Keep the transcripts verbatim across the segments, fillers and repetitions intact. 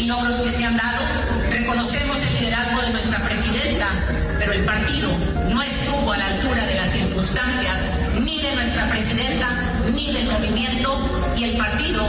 y logros que se han dado. Reconocemos el liderazgo de nuestra presidenta, pero el partido no estuvo a la altura de las circunstancias, ni de nuestra presidenta, ni del movimiento, y el partido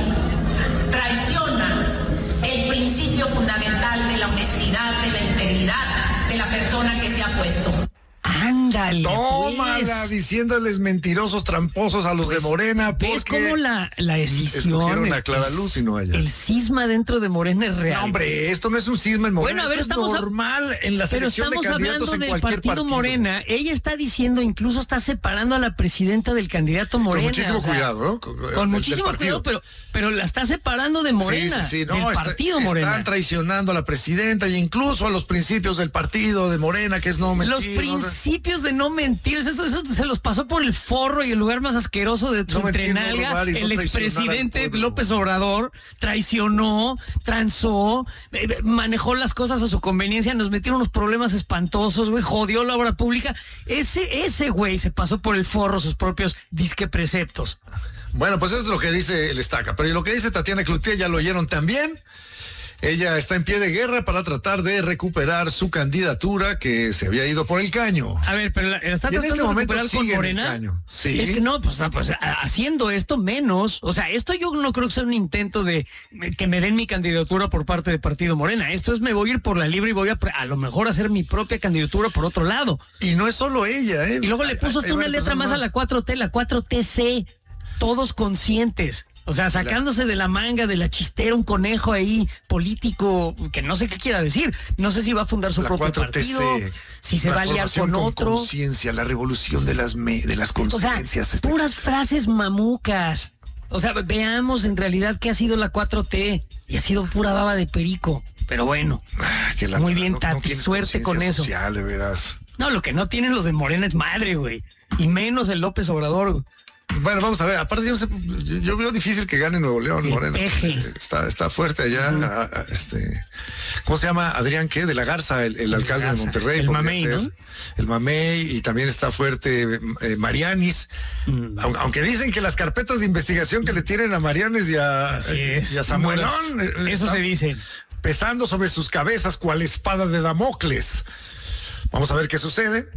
traiciona el principio fundamental de la honestidad, de la integridad de la persona que se ha puesto. Ándale, tómala, pues. diciéndoles mentirosos, tramposos a los Pues, de Morena. ¿ves porque cómo la, la escisión, escogieron a Clara el, Luz y no a ella? el cisma dentro de Morena es real? No, hombre, esto no es un cisma en Morena. Bueno, a ver, esto estamos es normal a... en la pero selección de estamos candidatos hablando en del cualquier partido, partido. Morena. Ella está diciendo, incluso está separando a la presidenta del candidato Morena. Con muchísimo o sea, cuidado, ¿no? Con, Con del, muchísimo del cuidado, pero, pero la está separando de Morena, sí, sí, sí. No, del está, partido Morena. Están traicionando a la presidenta e incluso a los principios del partido de Morena, que es no mentir. Los principios de no mentir, eso, eso se los pasó por el forro y el lugar más asqueroso de su No mentir, no entrenalga. robar y no El expresidente traicionar al pueblo. López Obrador traicionó, transó, eh, manejó las cosas a su conveniencia, nos metieron unos problemas espantosos, güey, jodió la obra pública. Ese, ese güey se pasó por el forro sus propios disque preceptos. Bueno, pues eso es lo que dice el Estaca. Pero lo que dice Tatiana Cloutier ya lo oyeron también. Ella está en pie de guerra para tratar de recuperar su candidatura que se había ido por el caño. A ver, pero la, la está Y en tratando este de momento recuperar con sigue en el Morena. caño. Sí. Es que no, pues, no, pues a- haciendo esto menos, o sea, esto yo no creo que sea un intento de que me den mi candidatura por parte del partido Morena. Esto es me voy a ir por la libre y voy a a lo mejor hacer mi propia candidatura por otro lado. Y no es solo ella, ¿eh? Y luego le Hay- puso hay hasta una varias letra más personas a la cuatro T, la cuatro T C, todos conscientes. O sea, sacándose de la manga, de la chistera, un conejo ahí político que no sé qué quiera decir. No sé si va a fundar su La propio cuatro T C, partido, si se va a aliar transformación con otro. Conciencia, la revolución de las me- de las O sea, conciencias. Este- puras frases mamucas. O sea, veamos en realidad qué ha sido la cuatro T. Y ha sido pura baba de perico. Pero bueno, Ah, que la- muy bien, no- no Tati, tienes suerte con conciencia eso. social, de veras. No, lo que no tienen los de Morena es madre, güey. Y menos el López Obrador, güey. Bueno, vamos a ver. Aparte, yo, no sé, yo, yo veo difícil que gane Nuevo León, El Morena. peje. Está, está fuerte allá. a- a- este, ¿cómo se llama? Adrián, ¿qué? De la Garza, el, el la alcalde Garza. de Monterrey. El podría mamey, ser. ¿no? El Mamey, y también está fuerte eh, Marianis. Mm. Aun- Aunque dicen que las carpetas de investigación que le tienen a Marianis y a, Así es. y a Samuelón, eh, Eso están se dice. pesando sobre sus cabezas cual espada de Damocles. Vamos a ver qué sucede.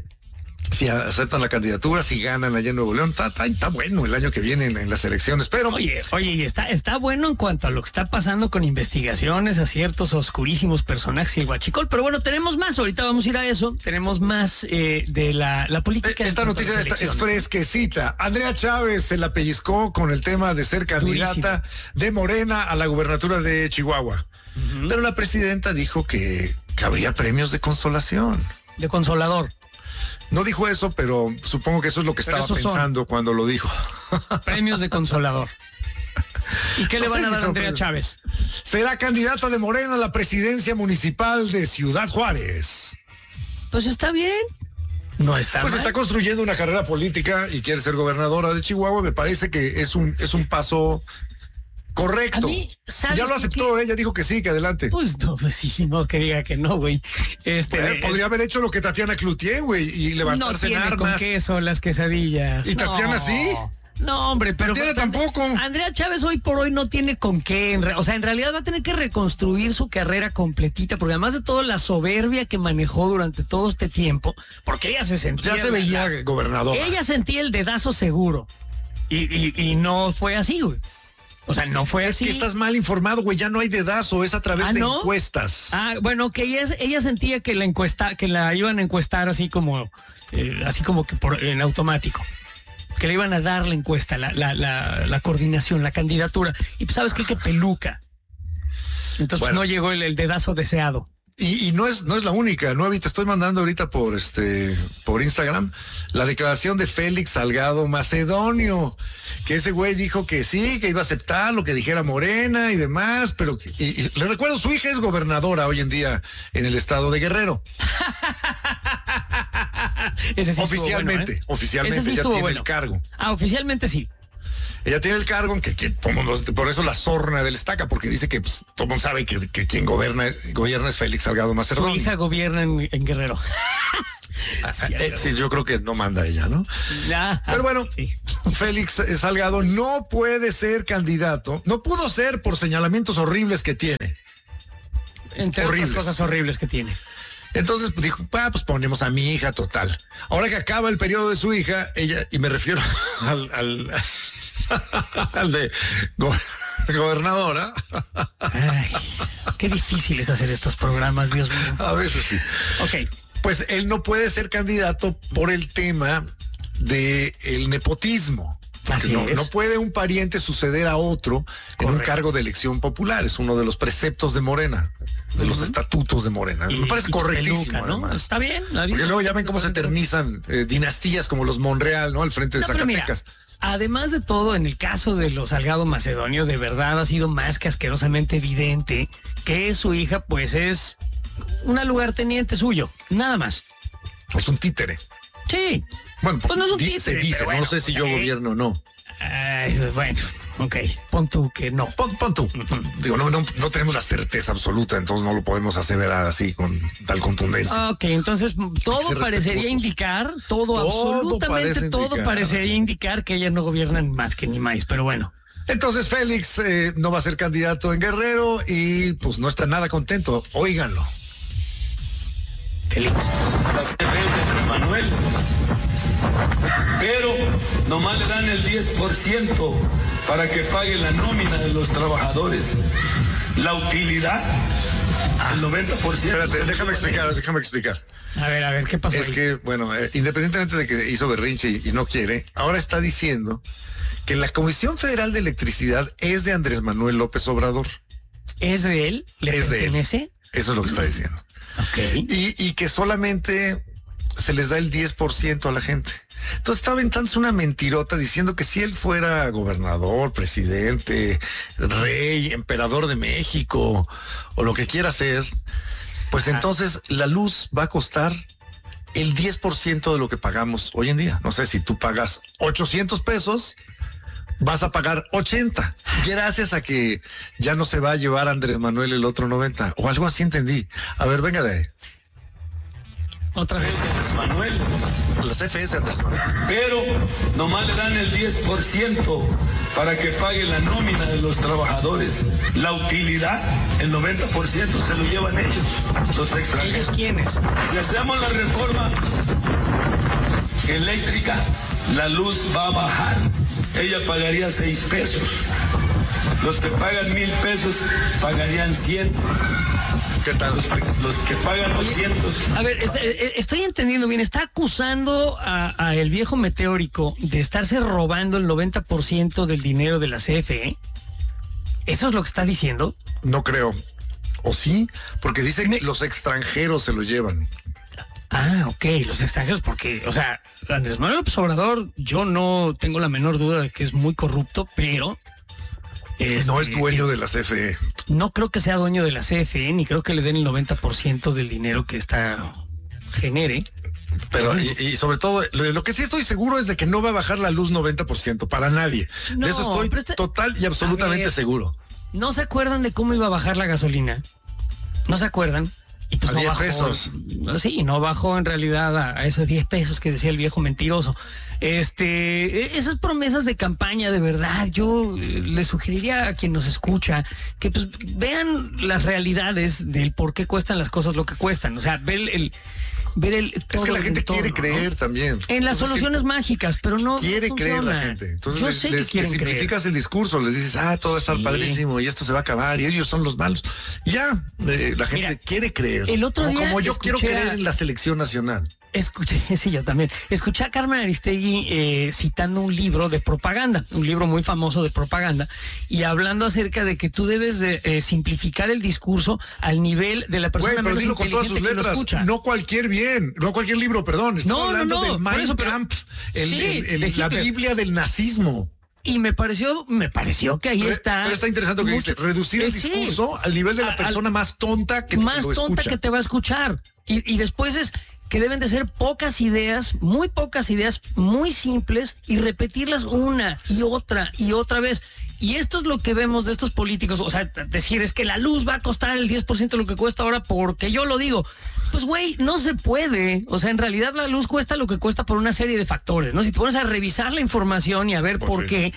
Si aceptan la candidatura, si ganan allá en Nuevo León, está, está, está bueno el año que viene en, en las elecciones, pero Oye, oye, y está, está bueno en cuanto a lo que está pasando con investigaciones a ciertos oscurísimos personajes y el huachicol, pero bueno, tenemos más, ahorita vamos a ir a eso, tenemos más eh, de la, la política. esta en cuanto a noticia las esta es elecciones. fresquecita. Andrea Chávez se la pellizcó con el tema de ser candidata de Morena a la gubernatura de Chihuahua. Uh-huh. Pero la presidenta dijo que, que habría premios de consolación. De consolador. No dijo eso, pero supongo que eso es lo que Pero estaba pensando son. cuando lo dijo. Premios de consolador. ¿Y qué No le van sé a si dar a son Andrea premios. Chávez? Será candidata de Morena a la presidencia municipal de Ciudad Juárez. Pues está bien. No está Pues mal. está construyendo una carrera política y quiere ser gobernadora de Chihuahua. Me parece que es un, es un paso correcto. A mí, ¿sabes ya lo qué? aceptó, ella dijo que sí, que adelante. Pues no, pues sí, no que diga que no, güey. Este, Bueno, podría haber hecho lo que Tatiana Cloutier, güey, y no levantarse en tiene con armas. queso las quesadillas. ¿Y Tatiana No. sí? No, hombre, pero Tatiana tampoco. Andrea Chávez hoy por hoy no tiene con qué, en re- o sea, en realidad va a tener que reconstruir su carrera completita, porque además de todo la soberbia que manejó durante todo este tiempo, porque ella se sentía... Ya se veía la- gobernadora. Ella sentía el dedazo seguro, y, y, y no fue así, güey. O sea, no fue Es así. que estás mal informado, güey, ya no hay dedazo, es a través ¿Ah, de no? encuestas. Ah, bueno, que ella, ella sentía que la encuesta, que la iban a encuestar así como, eh, así como que por, en automático. Que le iban a dar la encuesta, la, la, la, la coordinación, la candidatura. Y pues, ¿sabes qué? Que peluca. Entonces Bueno. pues, no llegó el, el dedazo deseado. Y, y no es no es la única, Nuevi, te estoy mandando ahorita por este por Instagram la declaración de Félix Salgado Macedonio, que ese güey dijo que sí, que iba a aceptar lo que dijera Morena y demás, pero que, y, y le recuerdo, su hija es gobernadora hoy en día en el estado de Guerrero. Ese sí estuvo Oficialmente, bueno, ¿eh? oficialmente Ese sí ya estuvo tiene bueno. el cargo. Ah, oficialmente sí. Ella tiene el cargo en que, que como los- por eso la sorna del estaca, porque dice que pues, todo el mundo sabe que, que quien gobierna, gobierna es Félix Salgado Su Macedonio. hija gobierna en, en Guerrero. Sí, Eh, sí, yo creo que no manda ella, ¿no? Ah, Pero bueno, sí. Félix Salgado no puede ser candidato, no pudo ser por señalamientos horribles que tiene. Entre horribles. otras cosas horribles que tiene. Entonces pues, dijo, ah, pues ponemos a mi hija, total. Ahora que acaba el periodo de su hija, ella, y me refiero al, al, al de go gobernadora. Ay, qué difícil es hacer estos programas, Dios mío. A veces sí. Ok. Pues él no puede ser candidato por el tema del nepotismo. Así no, es. no puede un pariente suceder a otro en un Correcto. cargo de elección popular. Es uno de los preceptos de Morena, de los estatutos de Morena. Y- Me parece y correctísimo, peluca, ¿no? además. Está bien. está bien. Porque luego ya ven cómo se eternizan eh, dinastías como los Monreal, ¿no? Al frente de No, pero mira, Zacatecas. además de todo, en el caso de los Salgado Macedonio, de verdad ha sido más que asquerosamente evidente que su hija, pues, es una lugarteniente suyo, nada más. Es un títere. Sí. Bueno, Pues no es un di- títere, se dice, pero bueno, no sé si o yo sea, gobierno o no. Ay, bueno, ok, pon tú que no. Pon, pon tú. Digo, no, no, no tenemos la certeza absoluta, entonces no lo podemos aseverar así con tal contundencia. Ok, entonces todo ser parecería respetuosos. indicar, todo, Todo absolutamente parece todo indicar. parecería indicar que ellas no gobiernan más que ni más, pero bueno. Entonces Félix eh, no va a ser candidato en Guerrero y pues no está nada contento. Óiganlo. Félix. Las T Vs de Manuel, pero nomás le dan el diez por ciento para que pague la nómina de los trabajadores. La utilidad, el noventa por ciento. Espérate, déjame explicar, déjame explicar. A ver, a ver, ¿qué pasó Es ahí? que, bueno, eh, independientemente de que hizo berrinche y, y no quiere, ahora está diciendo que la Comisión Federal de Electricidad es de Andrés Manuel López Obrador. ¿Es de él? ¿Le Es de él. pertenece? Eso es lo que está diciendo. Ok. Y, y que solamente se les da el diez por ciento a la gente. Entonces está aventándose una mentirota diciendo que si él fuera gobernador, presidente, rey, emperador de México o lo que quiera ser, pues Ajá. entonces la luz va a costar el diez por ciento de lo que pagamos hoy en día. No sé, si tú pagas ochocientos pesos, vas a pagar ochenta, gracias a que ya no se va a llevar Andrés Manuel el otro noventa, o algo así entendí. A ver, venga de ahí. Otra vez. Manuel, Las F S Andrés Manuel. pero nomás le dan el diez por ciento para que pague la nómina de los trabajadores. La utilidad, el noventa por ciento se lo llevan ellos, los ¿Ellos extranjeros. quiénes? Si hacemos la reforma eléctrica, la luz va a bajar. Ella pagaría seis pesos. Los que pagan mil pesos pagarían cien. ¿Qué tal? Los, los que pagan doscientos. A ver, est- eh, estoy entendiendo bien. Está acusando a, a el viejo meteórico de estarse robando el noventa por ciento del dinero de la C F E. ¿Eso es lo que está diciendo? No creo. ¿O sí? Porque dice Me- que los extranjeros se lo llevan. Ah, ok, los extranjeros, porque, o sea, Andrés Manuel López Obrador, yo no tengo la menor duda de que es muy corrupto, pero... No es este, dueño de la C F E. No creo que sea dueño de la C F E, ni creo que le den el noventa por ciento del dinero que esta genere. Pero, y, y sobre todo, lo, lo que sí estoy seguro es de que no va a bajar la luz noventa por ciento para nadie. No, de eso estoy pero este- total y absolutamente A ver. seguro. ¿No se acuerdan de cómo iba a bajar la gasolina? ¿No se acuerdan? Y pues A no diez bajó, pesos. Sí, no bajó en realidad a, a esos diez pesos que decía el viejo mentiroso. Este, esas promesas de campaña, de verdad, yo eh, le sugeriría a quien nos escucha que pues vean las realidades del por qué cuestan las cosas lo que cuestan. O sea, ver el, el- ver el Es todo que la el gente entorno, quiere creer ¿no? también. En las Entonces, soluciones sí, mágicas, pero no quiere no creer la funciona. gente. Entonces yo les, sé les- que les quieren creer. simplificas el discurso, les dices, ah, todo va a estar Sí. padrísimo y esto se va a acabar y ellos son los malos. Y ya, eh, la gente Mira, quiere creer. el otro como, día como yo escuché quiero a- creer en la selección nacional. Escuché, sí, yo también. Escuché a Carmen Aristegui eh, citando un libro de propaganda, un libro muy famoso de propaganda, y hablando acerca de que tú debes de eh, simplificar el discurso al nivel de la persona Güey, pero menos dilo con todas sus inteligente que lo letras. escucha. No cualquier bien, no cualquier libro, perdón. Estamos No, no, hablando no, del por Mein eso, pero- Kampf, el- Sí, el- el- de la Hitler. Biblia del nazismo. Y me pareció, me pareció que ahí Re- está. Pero está interesante lo que mucho- dice, reducir el Eh, sí. discurso al nivel de la A- persona al- más tonta que más lo tonta escucha. que te va a escuchar. Y, y después es que deben de ser pocas ideas, muy pocas ideas, muy simples, y repetirlas una y otra y otra vez. Y esto es lo que vemos de estos políticos. O sea, decir es que la luz va a costar el diez por ciento de lo que cuesta ahora porque yo lo digo. Pues, güey, no se puede. O sea, en realidad la luz cuesta lo que cuesta por una serie de factores, ¿no? Si te pones a revisar la información y a ver Pues por sí. qué,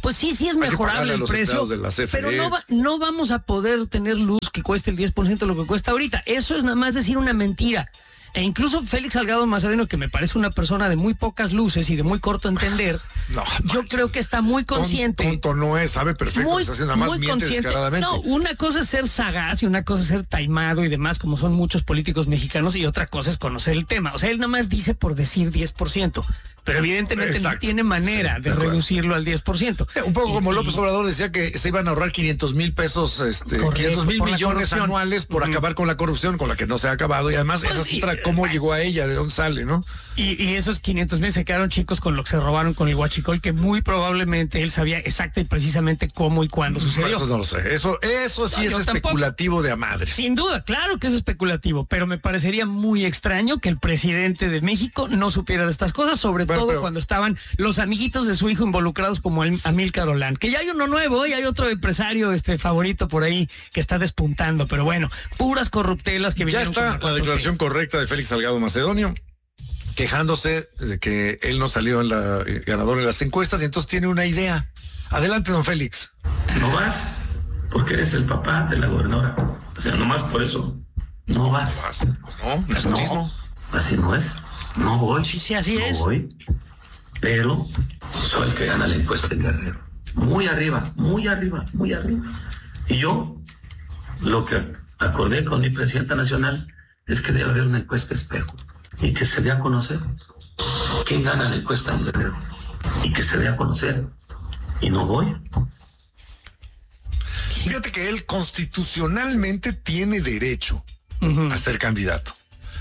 pues sí, sí es Hay que mejorable pagarle a el los precio, empleados de la C F E. pero no, va, no vamos a poder tener luz que cueste el diez por ciento de lo que cuesta ahorita. Eso es nada más decir una mentira. E incluso Félix Salgado Macedonio, que me parece una persona de muy pocas luces y de muy corto entender, no, yo manches. creo que está muy consciente. Tonto, tonto no es, sabe perfecto, Muy, está haciendo nada más muy miente consciente. descaradamente. No, una cosa es ser sagaz y una cosa es ser taimado y demás, como son muchos políticos mexicanos, y otra cosa es conocer el tema. O sea, él nada más dice por decir diez por ciento, pero evidentemente Exacto. no tiene manera Sí, de de acuerdo. reducirlo al diez por ciento. Eh, Un poco Y- como y- López Obrador decía que se iban a ahorrar quinientos mil pesos, este, Correcto, quinientos mil por la millones corrupción. anuales por Ujú. acabar con la corrupción, con la que no se ha acabado. Y además, Pues esa sí, cifra, ¿cómo llegó a ella? ¿De dónde sale, no? Y, y esos quinientos mil se quedaron chicos con lo que se robaron con el huachicol, que muy probablemente él sabía exacta y precisamente cómo y cuándo sucedió. Eso no lo sé. Eso, eso sí No, es yo tampoco. especulativo de a madres. Sin duda, claro que es especulativo, pero me parecería muy extraño que el presidente de México no supiera de estas cosas, sobre Bueno, todo pero- cuando estaban los amiguitos de su hijo involucrados como el Amílcar Olán, que ya hay uno nuevo y hay otro empresario este favorito por ahí que está despuntando, pero bueno, puras corruptelas que Ya vinieron con está la cuatro T. declaración correcta de Félix Salgado Macedonio, quejándose de que él no salió en la, eh, ganador en las encuestas, y entonces tiene una idea. Adelante, don Félix. No vas porque eres el papá de la gobernadora. O sea, nomás por eso. No vas. No, nepotismo. No, así no es. No voy. Sí, sí, así no es. voy. Pero soy el que gana la encuesta en Guerrero. Muy arriba, muy arriba, muy arriba. Y yo, lo que acordé con mi presidenta nacional es que debe haber una encuesta espejo y que se dé a conocer quién gana la encuesta en Guerrero. Y que se dé a conocer. Y no voy. Fíjate que él constitucionalmente tiene derecho Ujú. a ser candidato.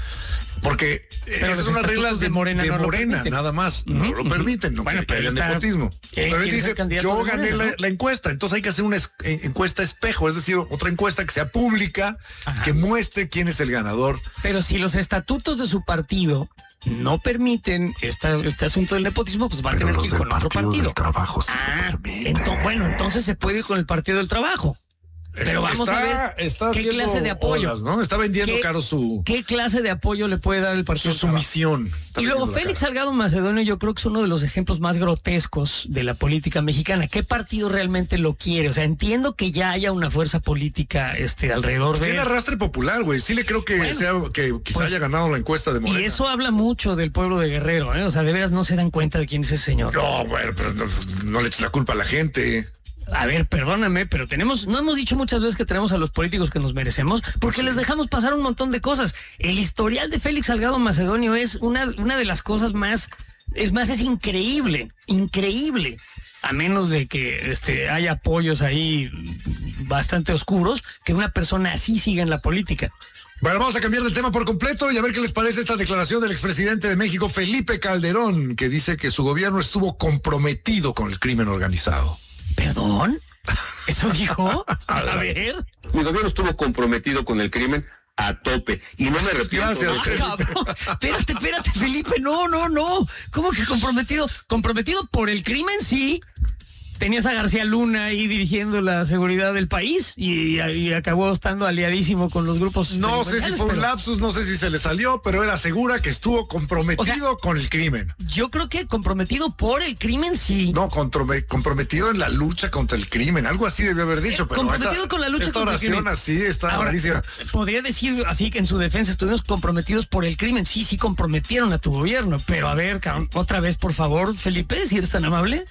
Porque Pero esas los son las estatutos reglas de, de Morena de no lo Morena, permiten. nada más. Ujú, No lo ujú. permiten, no Bueno, que pero haya él está- nepotismo. él Pero él quiere ser dice, candidato yo de gané Morena, la, ¿no? la encuesta, entonces hay que hacer una es- eh, encuesta espejo, es decir, otra encuesta que sea pública, Ajá. que muestre quién es el ganador. Pero si los estatutos de su partido no permiten esta, este asunto del nepotismo, pues va a tener que ir con otro partido. Trabajo Ah, ento- bueno, entonces se puede ir con el Partido del Trabajo. Pero vamos está, a ver está qué haciendo clase de apoyo. olas, ¿no? Está vendiendo ¿Qué- caro su, ¿Qué clase de apoyo le puede dar el su Partido del Trabajo? sumisión. Está Y luego vendiendo la Félix cara. Salgado Macedonio yo creo que es uno de los ejemplos más grotescos de la política mexicana. ¿Qué partido realmente lo quiere? O sea, entiendo que ya haya una fuerza política este alrededor de Tiene él. arrastre popular, güey. Sí le creo que Bueno, sea que quizá pues, haya ganado la encuesta de Morena. Y eso habla mucho del pueblo de Guerrero, ¿eh? O sea, de veras no se dan cuenta de quién es ese señor. No, bueno, pero no, no le eches la culpa a la gente. A ver, perdóname, pero tenemos, no hemos dicho muchas veces que tenemos a los políticos que nos merecemos, porque Sí. les dejamos pasar un montón de cosas. El historial de Félix Salgado Macedonio es una, una de las cosas más, es más, es increíble, increíble. A menos de que este, haya apoyos ahí bastante oscuros, que una persona así siga en la política. Bueno, vamos a cambiar de tema por completo y a ver qué les parece esta declaración del expresidente de México, Felipe Calderón, que dice que su gobierno estuvo comprometido con el crimen organizado. ¿Perdón? ¿Eso dijo? A ver. Mi gobierno estuvo comprometido con el crimen a tope y no me arrepiento. Gracias, Ah, Felipe. cabrón. Espérate, espérate, Felipe. No, no, no. ¿Cómo que comprometido? Comprometido por el crimen, sí. Tenías a García Luna ahí dirigiendo la seguridad del país y, y acabó estando aliadísimo con los grupos. No sé si delincuenciales, fue un pero lapsus, no sé si se le salió, pero él asegura que estuvo comprometido O sea, con el crimen. Yo creo que comprometido por el crimen, sí. No, controme- comprometido en la lucha contra el crimen. Algo así debió haber dicho, Eh, pero comprometido esta, con la lucha esta contra el oración crimen. así está Ahora, rarísima. podría decir así que en su defensa estuvimos comprometidos por el crimen. Sí, sí comprometieron a tu gobierno. Pero a ver, cabrón, otra vez, por favor, Felipe, si eres tan amable.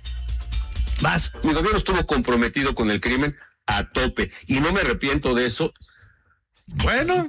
Vas. Mi gobierno estuvo comprometido con el crimen a tope y no me arrepiento de eso. Bueno,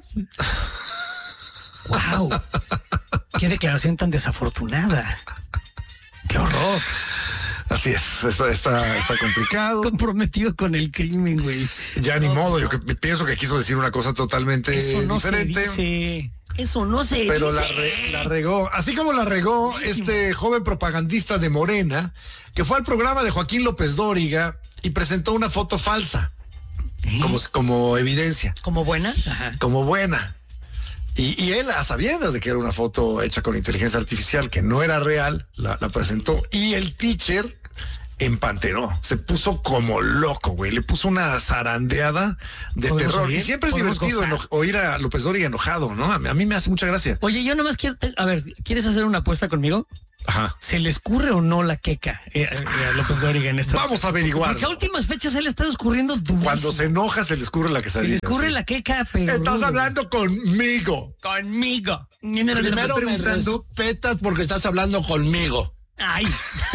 ¡Wow! ¡Qué declaración tan desafortunada! ¡Qué horror! así es, está, está, está complicado. Comprometido con el crimen, güey. Ya ni modo, yo que, pienso que quiso decir una cosa totalmente Eso no diferente. se dice. Eso no se Pero dice. la, re- la regó, así como la regó Buenísimo. este joven propagandista de Morena, que fue al programa de Joaquín López Dóriga y presentó una foto falsa, ¿Eh? como, como evidencia, ¿Como buena? Ajá. como buena. Y, y él, a sabiendas de que era una foto hecha con inteligencia artificial, que no era real, la, la presentó. Y el teacher empanteró, se puso como loco, güey, le puso una zarandeada de terror. Oír? Y siempre es divertido eno- oír a López Dóriga enojado, ¿no? A mí, a mí me hace mucha gracia. Oye, yo nomás quiero, te- a ver, ¿quieres hacer una apuesta conmigo? Ajá. ¿Se le escurre o no la queca eh, eh, a López Dóriga en esta? Vamos a averiguar. Porque a últimas fechas él está escurriendo durísimo. Cuando se enoja se le escurre la Se quesadilla. le escurre sí. la queca, pero... Estás duro. hablando conmigo. Conmigo. Primero me respetas porque estás hablando conmigo. Ay.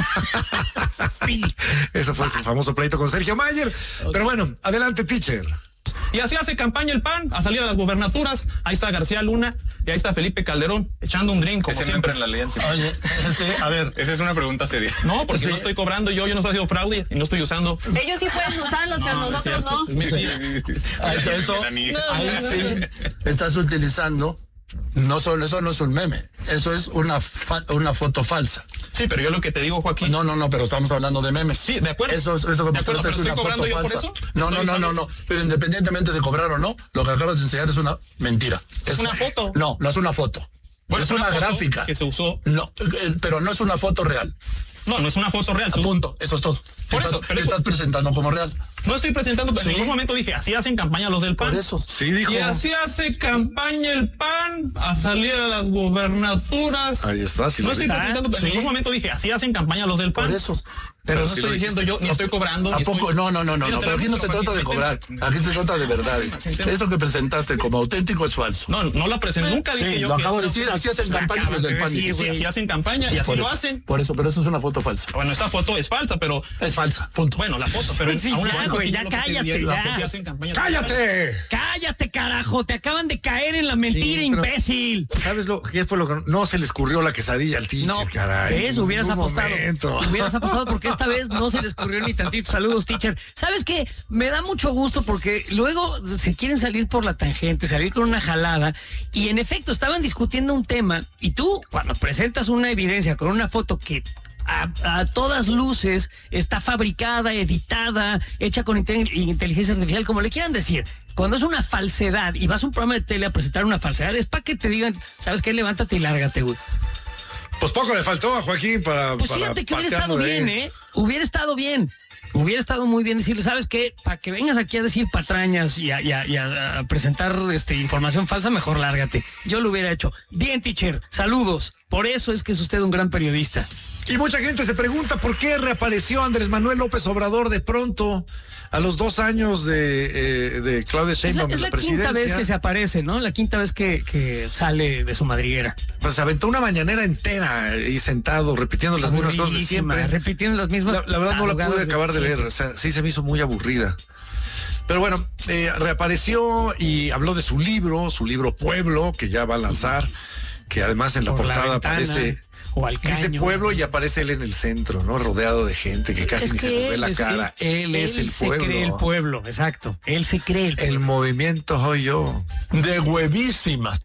Sí. Ese fue su famoso pleito con Sergio Mayer. Pero bueno, adelante, teacher. Y así hace campaña el P A N a salir a las gubernaturas. Ahí está García Luna y ahí está Felipe Calderón echando un drink como Ese no siempre. entra en la ley anti- Oye, sí, a ver. Esa es una pregunta seria. No, porque Sí. no estoy cobrando yo, yo no estoy haciendo fraude y no estoy usando. Ellos sí pueden usarlos, pero No, no es nosotros cierto, no. es mentira. Ah, eso, eso- Ahí ahí sí estás utilizando, no solo, eso no es un meme, eso es una, fa- una foto falsa. Sí, pero yo lo que te digo, Joaquín. No, no, no, pero estamos hablando de memes. Sí, de acuerdo. Eso, eso que De acuerdo, mostraste pero es ¿estoy una foto cobrando yo por falsa. eso? No, no, ¿Estoy no, no, usando? no. Pero independientemente de cobrar o no, lo que acabas de enseñar es una mentira. Es una foto. No, no es una foto. Bueno, es una, foto gráfica. que se usó. No, eh, pero no es una foto real. No, no es una foto real. se- Punto, eso es todo. Por Estás- eso, pero te eso- estás presentando como real. No estoy presentando, pero Sí. en ningún momento dije, así hacen campaña los del P A N. Por eso. Sí, dijo. Y así hace campaña el P A N a salir a las gubernaturas. Ahí está, sí No lo estoy vi. presentando, pero Sí. en ningún momento dije, así hacen campaña los del P A N. Por eso. Pero, no sí estoy lo diciendo yo, ni estoy cobrando. ¿A ni poco? estoy- No, no, no, no, Sí, no, te pero lo aquí no se demuestro, trata de Joaquín, cobrar, aquí se trata de verdades. Eso que presentaste como auténtico es falso. No, no la presenté, nunca dije Sí, yo. lo que- acabo de decir, así hacen campaña los del P A N. Sí, sí, así hacen campaña y así Por lo eso, hacen. Por eso, pero eso es una foto falsa. Bueno, esta foto es falsa, pero Es falsa, punto. bueno, la foto, pero Sí, aún ya, así, güey, yo ya lo que te cállate, diría es ya. que sí hacen campaña. ¡Cállate! Cállate, carajo. Te acaban de caer en la mentira, Sí, pero- imbécil. ¿Sabes lo qué fue lo que no se le escurrió la quesadilla al teacher, No, caray? ¿ves? En Hubieras ningún apostado. momento. Hubieras apostado porque esta vez no se les ocurrió ni tantito. Saludos, teacher. ¿Sabes qué? Me da mucho gusto porque luego se quieren salir por la tangente, salir con una jalada. Y en efecto, estaban discutiendo un tema. Y tú, cuando presentas una evidencia con una foto que a, a todas luces está fabricada, editada, hecha con inte- inteligencia artificial, como le quieran decir. Cuando es una falsedad y vas a un programa de tele a presentar una falsedad, es para que te digan, ¿sabes qué? Levántate y lárgate, güey. Pues poco le faltó a Joaquín para. Pues para fíjate que hubiera patearlo estado de ahí. bien, ¿eh? Hubiera estado bien. Hubiera estado muy bien decirle, ¿sabes qué? Para que vengas aquí a decir patrañas y a, y a- y a- a presentar este, información falsa, mejor lárgate. Yo lo hubiera hecho. Bien, teacher. Saludos. Por eso es que es usted un gran periodista. Y mucha gente se pregunta por qué reapareció Andrés Manuel López Obrador de pronto a los dos años de, eh, de Claudia Es la, Sheinbaum es en la la quinta vez presidencia. que se aparece, ¿no? La quinta vez que, que sale de su madriguera. Pues se aventó una mañanera entera y sentado repitiendo las mismas cosas de Aburridísima, siempre. repitiendo las mismas. La, la verdad no la tarugadas pude acabar de ver, siempre. o sea, sí se me hizo muy aburrida. Pero bueno, eh, reapareció y habló de su libro, su libro Pueblo, que ya va a lanzar, que además en la Por la portada ventana, aparece, o al dice caño. Pueblo y aparece él en el centro, ¿no? Rodeado de gente que casi Es ni que se nos ve él la es- cara. Él, es el se pueblo. cree el pueblo, exacto. Él se cree el pueblo. El movimiento soy yo. De huevísimas.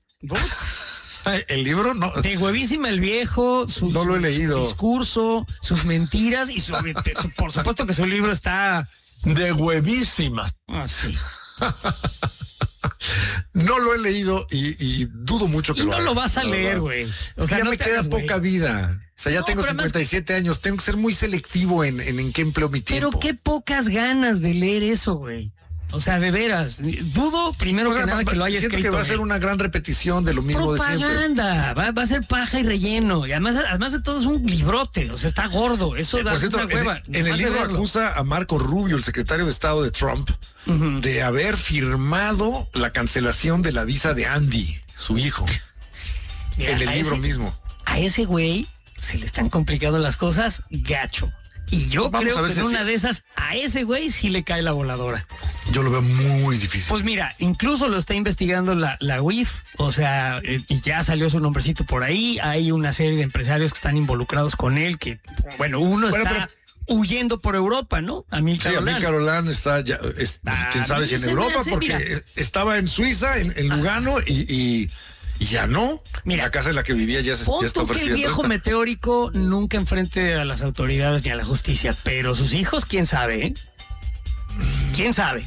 El libro no. De huevísima el viejo, su, No lo he su- leído. su discurso, sus mentiras y su, su- por supuesto que su libro está De huevísimas. así. No lo he leído y, y dudo mucho que Y lo no haga, lo vas a la leer, verdad. güey. O sea, ya no me te queda hagas, güey. poca vida. O sea, ya No, tengo pero además- cincuenta y siete años. Tengo que ser muy selectivo en, en, en qué empleo mi tiempo. Pero qué pocas ganas de leer eso, güey. O sea, de veras. Dudo primero O sea, que nada va- que lo haya siento escrito. que va a ser güey. una gran repetición de lo mismo de siempre. Propaganda, va, va a ser paja y relleno. Y además, además de todo es un librote, o sea, está gordo. Eso Eh, da por cierto, una en, hueva. en el nomás de libro verlo. acusa a Marco Rubio, el secretario de Estado de Trump, de haber firmado la cancelación de la visa de Andy, su hijo, Mira, en el a libro ese- mismo. A ese güey se le están complicando las cosas gacho. Y yo Vamos creo a ver que si en así- una de esas, a ese güey sí le cae la voladora. Yo lo veo muy difícil. Pues mira, incluso lo está investigando la, la U I F, o sea, eh, y ya salió su nombrecito por ahí. Hay una serie de empresarios que están involucrados con él, que, bueno, uno Bueno, está huyendo por Europa, ¿no? A mil Sí, a mí Carolán está ya, es- Ah, quién sabe si en se me Europa, hace, porque mira. es- estaba en Suiza, en, en Lugano, y, y, y ya no. Mira, la casa en la que vivía ya, se, Pon ya está tú que el ofreciendo. viejo meteórico nunca enfrente a las autoridades ni a la justicia, pero sus hijos, quién sabe, ¿eh? ¿Quién sabe?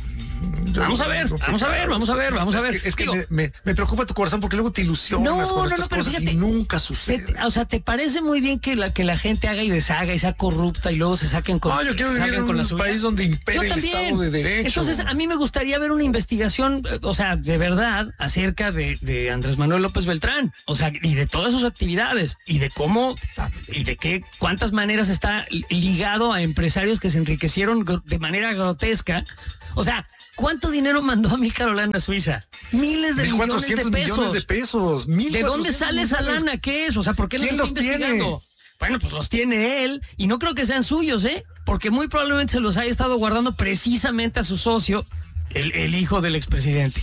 Vamos a ver, vamos a ver, vamos a ver, vamos a ver. Es que, es que Digo, me, me, me preocupa tu corazón porque luego te ilusionas No, con no, estas no, pero cosas fíjate, y nunca se sucede. te- o sea, ¿te parece muy bien que la, que la gente haga y deshaga y sea corrupta y luego se saquen con No, yo quiero se vivir salgan en con la un suya? país donde impere Yo el también. Estado de Derecho. Entonces, a mí me gustaría ver una investigación, eh, o sea, de verdad, acerca de, de Andrés Manuel López Beltrán, o sea, y de todas sus actividades, y de cómo, y de qué, cuántas maneras está ligado a empresarios que se enriquecieron gr- de manera grotesca. O sea, ¿cuánto dinero mandó a Milcar Holanda a Suiza? Miles de mil millones de cuatrocientos pesos. millones de pesos. ¿De dónde sale esa lana? ¿Qué es? O sea, ¿por qué no se ¿Quién está los tiene? investigando? Bueno, pues los tiene él y no creo que sean suyos, ¿eh? Porque muy probablemente se los haya estado guardando precisamente a su socio, el, el hijo del expresidente.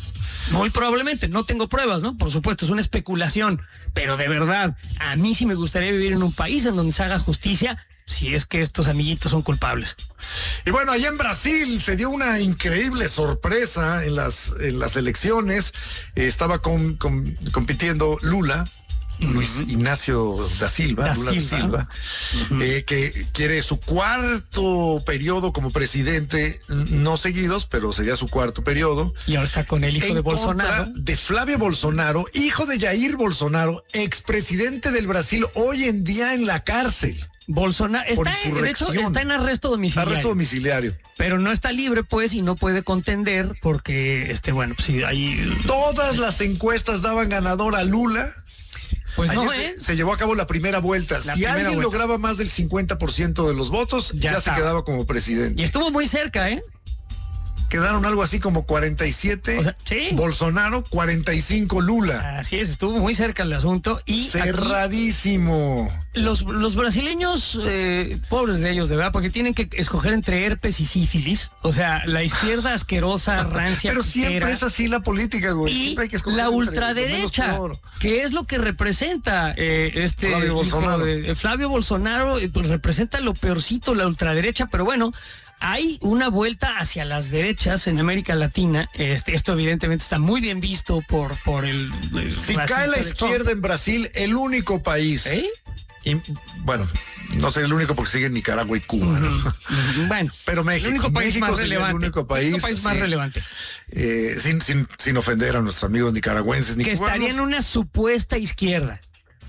Muy probablemente, no tengo pruebas, ¿no? Por supuesto, es una especulación, pero de verdad, a mí sí me gustaría vivir en un país en donde se haga justicia si es que estos amiguitos son culpables. Y bueno, allá en Brasil se dio una increíble sorpresa en las, en las elecciones. Eh, estaba con, con- compitiendo Lula, Luis Ignacio da Silva, Da Lula da Silva. Silva, eh, que quiere su cuarto periodo como presidente, n- no seguidos, pero sería su cuarto periodo. Y ahora está con el hijo en de contra Bolsonaro. de Flavio Bolsonaro, hijo de Jair Bolsonaro, expresidente del Brasil, hoy en día en la cárcel. Bolsonaro Por está, en- de hecho, insurrección. está en arresto domiciliario. Arresto domiciliario. Pero no está libre, pues, y no puede contender porque, este, bueno, pues sí, ahí... Todas las encuestas daban ganador a Lula. Pues Ayer no, se, ¿eh? se llevó a cabo la primera vuelta. La si primera alguien vuelta. lograba más del cincuenta por ciento de los votos, Ya ya, estaba. se quedaba como presidente. Y estuvo muy cerca, ¿eh? Quedaron algo así como cuarenta y siete O sea, sí. Bolsonaro, cuarenta y cinco Lula. Así es, estuvo muy cerca el asunto. Y aquí Cerradísimo. los, los brasileños, eh, pobres de ellos, de verdad, porque tienen que escoger entre herpes y sífilis. O sea, la izquierda asquerosa, rancia, Pero siempre pitera, es así la política, güey. y Siempre hay que escoger la entre lo ultraderecha, menos peor. que es lo que representa eh, este Flavio hijo Bolsonaro. de- eh, Flavio Bolsonaro, eh, pues representa lo peorcito, la ultraderecha, pero bueno, hay una vuelta hacia las derechas en América Latina. Este, esto evidentemente está muy bien visto por, por el... el Si racista cae la de Trump. izquierda en Brasil, el único país. ¿Eh? Y, bueno, no sé el único porque sigue Nicaragua y Cuba, ¿no? Ujú, Bueno, Pero México, el único país México más sería relevante. el único país, el único país más sí. relevante. Eh, sin, sin, sin ofender a nuestros amigos nicaragüenses ni Que cubanos. estaría en una supuesta izquierda.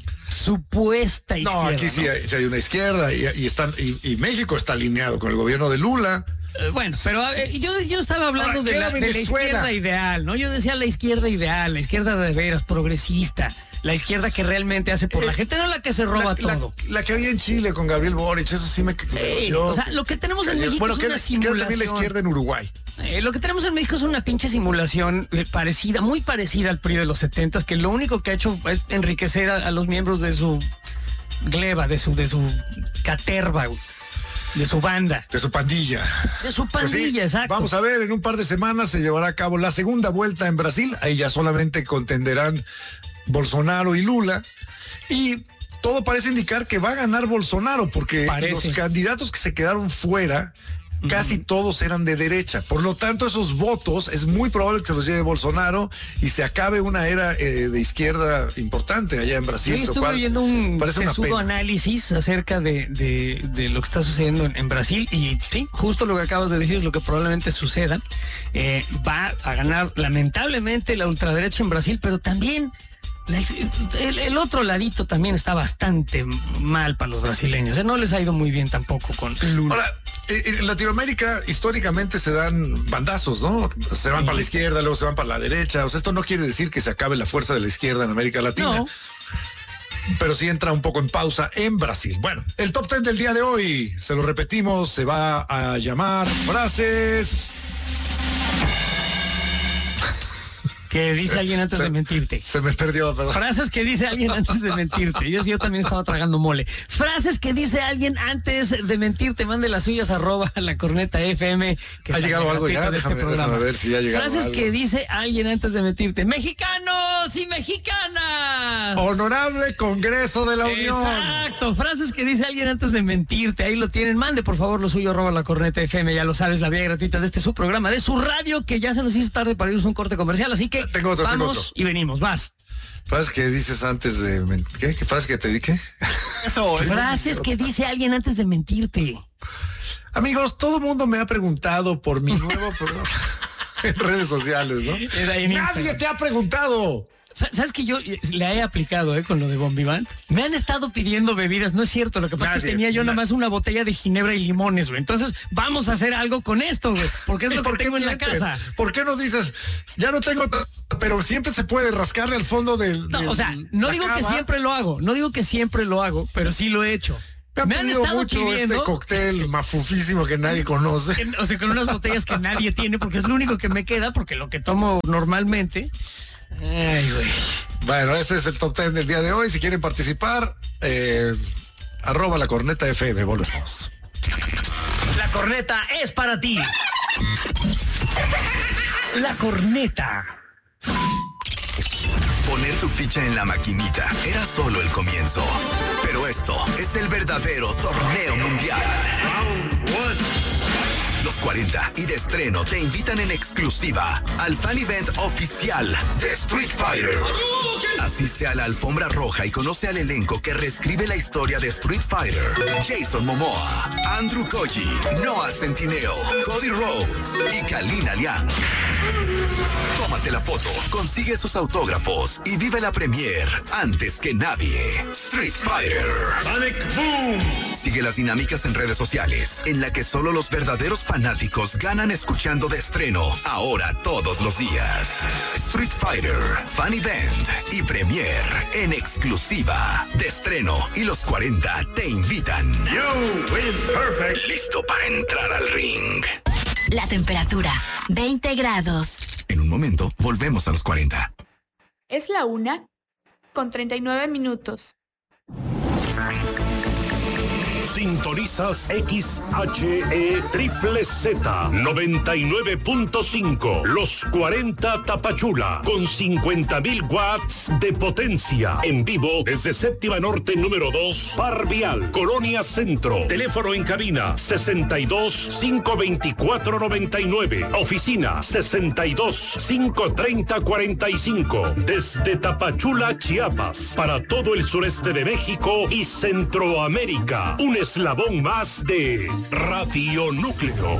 Supuesta izquierda. No, aquí sí ¿no? hay, sí hay una izquierda y, y están y, y México está alineado con el gobierno de Lula. Eh, Bueno, pero eh, yo, yo estaba hablando Ahora, de la, ¿qué de era la Venezuela? izquierda ideal, ¿no? Yo decía la izquierda ideal, la izquierda de veras, progresista, la izquierda que realmente hace por la Eh, gente, no la que se roba la, la- todo. la que había en Chile con Gabriel Boric, eso sí me... Sí, yo- o sea, lo que tenemos en cayó. México bueno, es queda, una queda también la simulación. izquierda en Uruguay. Eh, lo que tenemos en México es una pinche simulación eh, parecida, muy parecida al P R I de los setentas, que lo único que ha hecho es enriquecer a, a los miembros de su gleba, de su, de su caterva, güey, de su banda, De su pandilla. de su Pues sí, pandilla, exacto. Vamos a ver, en un par de semanas se llevará a cabo la segunda vuelta en Brasil. Ahí ya solamente contenderán Bolsonaro y Lula. Y todo parece indicar que va a ganar Bolsonaro, porque Parece. los candidatos que se quedaron fuera, casi todos eran de derecha. Por lo tanto, esos votos es muy probable que se los lleve Bolsonaro y se acabe una era eh, de izquierda importante allá en Brasil. Yo lo estuve cual viendo un parece una sesudo pena. análisis acerca de, de- de lo que está sucediendo en, en Brasil y sí, justo lo que acabas de decir es lo que probablemente suceda. Eh, va a ganar lamentablemente la ultraderecha en Brasil, pero también la- el, el otro ladito también está bastante mal para los brasileños. ¿eh? No les ha ido muy bien tampoco con Lula. Ahora, eh, en Latinoamérica históricamente se dan bandazos, ¿no? Se van Sí. para la izquierda, luego se van para la derecha. O sea, esto no quiere decir que se acabe la fuerza de la izquierda en América Latina. No. Pero sí entra un poco en pausa en Brasil. Bueno, el top ten del día de hoy, se lo repetimos, se va a llamar frases. Que dice alguien antes se- de mentirte. Se me perdió, perdón. Frases que dice alguien antes de mentirte. Yo, yo también estaba tragando mole. Frases que dice alguien antes de mentirte. Mande las suyas arroba la corneta F M. Que ¿Ha es la llegado algo gratuita ya? de este Déjame- programa. déjame ver si ya ha llegado Frases algo. que dice alguien antes de mentirte. Mexicanos y mexicanas. Honorable Congreso de la Unión. Exacto, frases que dice alguien antes de mentirte, ahí lo tienen, mande por favor lo suyo, arroba la corneta F M, ya lo sabes, la vía gratuita de este su programa, de su radio, que ya se nos hizo tarde para irnos a un corte comercial, así que Tengo otro, tengo vamos otro. y venimos, vas. Frases que dices antes de... men- ¿Qué? ¿Qué frases que te dije? Eso, eso. Frases que dice alguien antes de mentirte. Amigos, todo el mundo me ha preguntado por mi nuevo programa. en redes sociales, ¿no? Es ahí en Nadie Instagram. te ha preguntado. ¿Sabes que yo la he aplicado eh, con lo de Bombivant? Me han estado pidiendo bebidas, no es cierto, lo que pasa es que Nadie, tenía yo na- nada más una botella de ginebra y limones, güey. Entonces, vamos a hacer algo con esto, güey, porque es ¿Y lo que por qué tengo en la mientes? casa. ¿Por qué no dices, ya no tengo, t- pero siempre se puede rascarle al fondo del... No, del- o sea, no la digo que cava? siempre lo hago, no digo que siempre lo hago, pero sí lo he hecho. Me han Me han pedido estado mucho pidiendo, este cóctel mafufísimo que nadie conoce. en- o sea, con unas botellas que nadie tiene, porque es lo único que me queda, porque lo que tomo normalmente... Ay, güey. Bueno, ese es el top ten del día de hoy. Si quieren participar, eh, arroba la corneta F M, volvemos. La corneta es para ti. La corneta. Poner tu ficha en la maquinita era solo el comienzo. Pero esto es el verdadero torneo mundial. Los cuarenta y de estreno te invitan en exclusiva al fan event oficial de Street Fighter. Asiste a la alfombra roja y conoce al elenco que reescribe la historia de Street Fighter. Jason Momoa, Andrew Koji, Noah Centineo, Cody Rhodes y Kalina Liang. Tómate la foto, consigue sus autógrafos y vive la premiere antes que nadie. Street Fighter. Panic Boom. Sigue las dinámicas en redes sociales, en la que solo los verdaderos fanáticos ganan escuchando de estreno, ahora todos los días. Street Fighter, Fan Event y Premiere en exclusiva. De estreno y los cuarenta te invitan. Listo para entrar al ring. La temperatura, veinte grados. En un momento, volvemos a los cuarenta. Es la una con treinta y nueve minutos. Sintonizas X H E Triple Z noventa y nueve punto cinco. Los cuarenta Tapachula con cincuenta mil watts de potencia. En vivo desde Séptima Norte número dos, Par Vial, Colonia Centro. Teléfono en cabina sesenta y dos, cinco veinticuatro, noventa y nueve. Oficina sesenta y dos, cinco treinta, cuarenta y cinco. Desde Tapachula, Chiapas, para todo el sureste de México y Centroamérica. Un eslabón más de Radio Núcleo.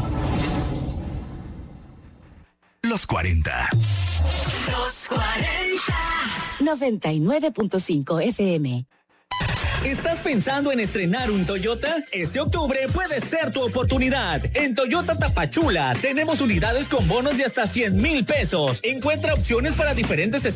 Los cuarenta. Los cuarenta. noventa y nueve punto cinco F M. ¿Estás pensando en estrenar un Toyota? Este octubre puede ser tu oportunidad. En Toyota Tapachula tenemos unidades con bonos de hasta cien mil pesos. Encuentra opciones para diferentes estilos